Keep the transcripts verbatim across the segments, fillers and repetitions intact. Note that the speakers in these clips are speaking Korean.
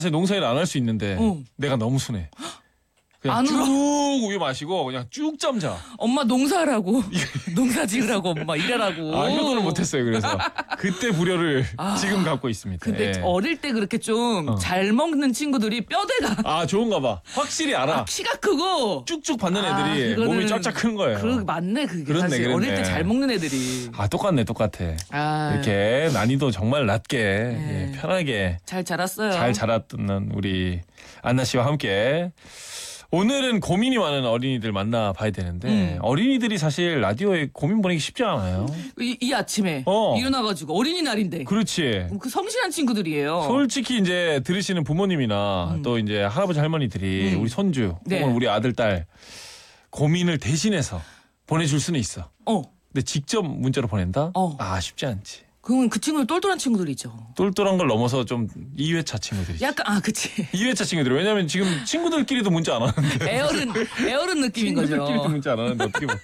사실 농사일 안 할 수 있는데 어. 내가 너무 순해. 그냥 안 쭉 울어? 우유 마시고 그냥 쭉 잠자. 엄마 농사하라고. 농사 지으라고 엄마 일하라고. 아, 효도를 못했어요. 그래서 그때 불효를 아, 지금 갖고 있습니다. 근데 예. 어릴 때 그렇게 좀 잘 어. 먹는 친구들이 뼈대가 아, 좋은가 봐. 확실히 알아. 아, 키가 크고 쭉쭉 받는 아, 애들이 그거는- 몸이 쫙쫙 큰 거예요. 그 맞네 그게 그렇네, 사실 그렇네. 어릴 때 잘 먹는 애들이 아, 똑같네, 똑같아. 아, 이렇게 난이도 정말 낮게 네. 예, 편하게 잘 자랐어요. 잘 자랐던 우리 안나 씨와 함께 오늘은 고민이 많은 어린이들 만나봐야 되는데 음. 어린이들이 사실 라디오에 고민 보내기 쉽지 않아요. 이, 이 아침에 어. 일어나가지고 어린이날인데 그렇지. 그 성실한 친구들이에요. 솔직히 이제 들으시는 부모님이나 음. 또 이제 할아버지 할머니들이 음. 우리 손주 네. 혹은 우리 아들 딸 고민을 대신해서 보내줄 수는 있어. 어, 근데 직접 문자로 보낸다? 어. 아 쉽지 않지. 그건 그 친구들 똘똘한 친구들이죠. 똘똘한 걸 넘어서 좀 이 회차 친구들이지. 약간 아 그치. 이 회차 친구들. 왜냐면 지금 친구들끼리도 문자 안 하는데. 애어른 애어른 느낌인 거죠. 친구들끼리도 문자 안 하는데 어떻게 보면.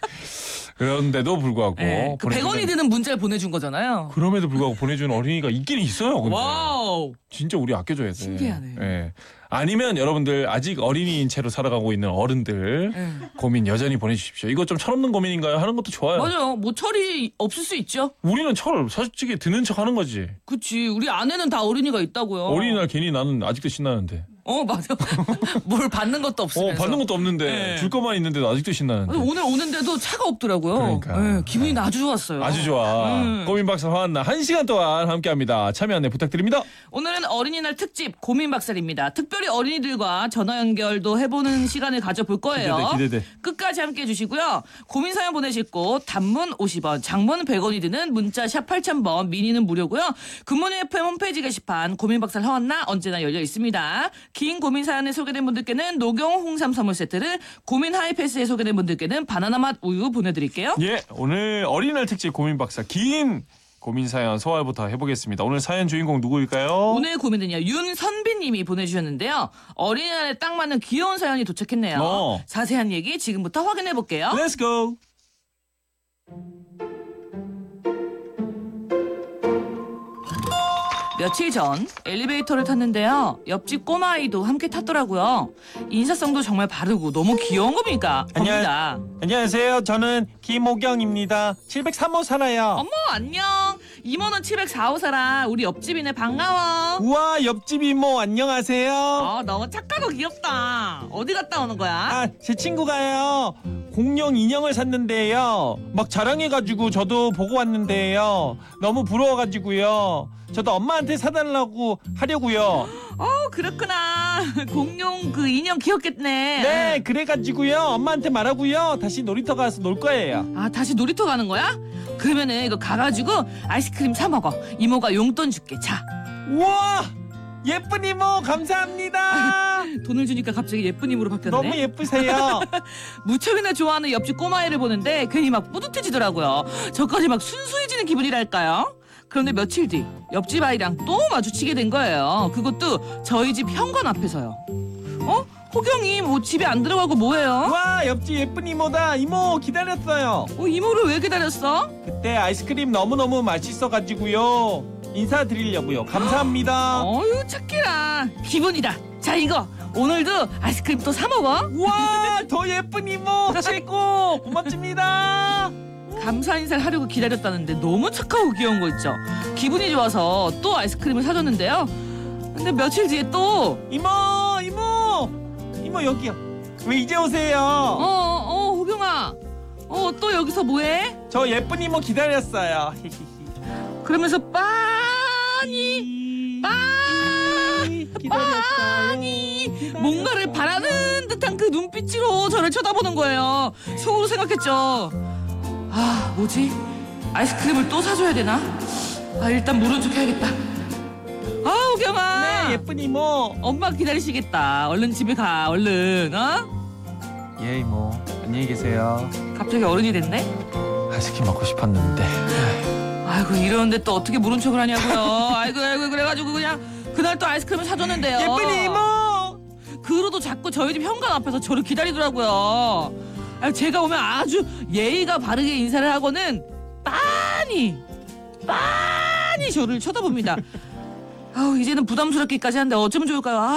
그런데도 불구하고 네, 그 백 원이 보내주는- 드는 문자를 보내준 거잖아요. 그럼에도 불구하고 보내주는 어린이가 있긴 있어요. 근데. 와우. 진짜 우리 아껴줘야 돼. 신기하네. 예. 아니면 여러분들 아직 어린이인 채로 살아가고 있는 어른들 네. 고민 여전히 보내주십시오. 이거 좀 철없는 고민인가요? 하는 것도 좋아요. 맞아요. 뭐 철이 없을 수 있죠. 우리는 철 솔직히 드는 척 하는 거지. 그치. 우리 아내는 다 어린이가 있다고요. 어린이날 괜히 나는 아직도 신나는데. 어 맞아. 뭘 받는 것도 어 없으면서. 받는 것도 없는데 네. 줄 것만 있는데도 아직도 신나는데. 아니, 오늘 오는데도 차가 없더라고요. 그러니까. 네, 기분이 아주 좋았어요. 아주 좋아. 음. 고민박사 화한나 한 시간 동안 함께합니다. 참여 안내 부탁드립니다. 오늘은 어린이날 특집 고민박살입니다. 특별히 어린이들과 전화 연결도 해보는 시간을 가져볼 거예요. 기대돼, 기대돼. 끝까지 함께해 주시고요. 고민 사연 보내실 곳 단문 오십 원, 장문 백 원이 드는 문자 샵 팔천 번, 미니는 무료고요. 굿모닝 에프엠 홈페이지 게시판 고민박살 화한나 언제나 열려 있습니다. 긴 고민 사연에 소개된 분들께는 녹용 홍삼 선물 세트를, 고민 하이패스에 소개된 분들께는 바나나 맛 우유 보내드릴게요. 예, 오늘 어린이날 특집 고민박사 긴 고민 사연 소화부터 해보겠습니다. 오늘 사연 주인공 누구일까요? 오늘 고민은요, 윤선비님이 보내주셨는데요. 어린이날에 딱 맞는 귀여운 사연이 도착했네요. 어. 자세한 얘기 지금부터 확인해 볼게요. Let's go. 며칠 전 엘리베이터를 탔는데요. 옆집 꼬마아이도 함께 탔더라고요. 인사성도 정말 바르고 너무 귀여운 겁니까? 안녕. 겁니다. 안녕하세요. 저는 김호경입니다. 칠백삼 호 살아요. 어머 안녕. 이모는 칠백사 호 살아. 우리 옆집이네. 반가워. 우와, 옆집 이모 안녕하세요. 어, 너무 착하고 귀엽다. 어디 갔다 오는 거야? 아, 제 친구가요. 공룡 인형을 샀는데요. 막 자랑해가지고 저도 보고 왔는데요. 너무 부러워가지고요. 저도 엄마한테 사달라고 하려고요. 어, 그렇구나. 공룡 그 인형 귀엽겠네. 네, 그래가지고요. 엄마한테 말하고요. 다시 놀이터 가서 놀 거예요. 아, 다시 놀이터 가는 거야? 그러면은 이거 가가지고 아이스크림 사 먹어. 이모가 용돈 줄게. 자, 우와, 예쁜 이모 감사합니다. 돈을 주니까 갑자기 예쁜 이모로 바뀌었네. 너무 예쁘세요. 무척이나 좋아하는 옆집 꼬마애를 보는데 괜히 막 뿌듯해지더라고요. 저까지 막 순수해지는 기분이랄까요? 그런데 며칠 뒤 옆집 아이랑 또 마주치게 된 거예요. 그것도 저희 집 현관 앞에서요. 어? 호경이 뭐 집에 안 들어가고 뭐해요? 와, 옆집 예쁜 이모다. 이모 기다렸어요. 어, 이모를 왜 기다렸어? 그때 아이스크림 너무너무 맛있어가지고요. 인사드리려고요. 감사합니다. 어유 착해라. 기분이다. 자, 이거 오늘도 아이스크림 또 사 먹어. 우와, 더 예쁜 이모 최고. 고맙습니다. 감사 인사를 하려고 기다렸다는데 너무 착하고 귀여운 거 있죠. 기분이 좋아서 또 아이스크림을 사줬는데요. 근데 며칠 뒤에 또 이모, 이모, 이모 여기요. 왜 이제 오세요? 어, 어, 호경아. 어, 또 여기서 뭐해? 저 예쁜 이모 기다렸어요. 그러면서 빤히 빤히 기다렸어요. 뭔가를 바라는 듯한 그 눈빛으로 저를 쳐다보는 거예요. 속으로 생각했죠. 아, 뭐지? 아이스크림을 또 사줘야 되나? 아, 일단 모른 척 해야겠다. 아, 호경아. 네, 예쁜 이모. 엄마 기다리시겠다. 얼른 집에 가. 얼른. 어? 예, 이모. 안녕히 계세요. 갑자기 어른이 됐네. 아이스크림 먹고 싶었는데. 아이고, 이러는데 또 어떻게 모른 척을 하냐고요. 아이고, 아이고, 그래가지고 그냥 그날 또 아이스크림을 사줬는데요. 예쁜 이모. 그로도 자꾸 저희 집 현관 앞에서 저를 기다리더라고요. 아유, 제가 오면 아주 예의가 바르게 인사를 하고는 빤히 빤히 저를 쳐다봅니다. 아우, 이제는 부담스럽기까지 한데 어쩌면 좋을까요? 아,